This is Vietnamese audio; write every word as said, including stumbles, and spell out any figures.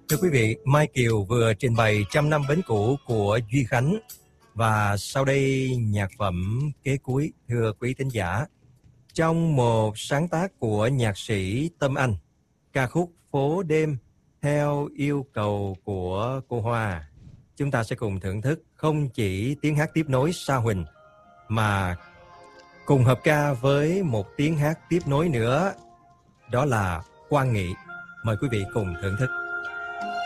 Thưa quý vị, Mai Kiều vừa trình bày Trăm năm bến cũ của Duy Khánh. Và sau đây nhạc phẩm kế cuối, thưa quý thính giả. Trong một sáng tác của nhạc sĩ Tâm Anh, ca khúc Phố Đêm theo yêu cầu của cô Hoa, chúng ta sẽ cùng thưởng thức không chỉ tiếng hát tiếp nối Sa Huỳnh, mà cùng hợp ca với một tiếng hát tiếp nối nữa, đó là Quang Nghị. Mời quý vị cùng thưởng thức.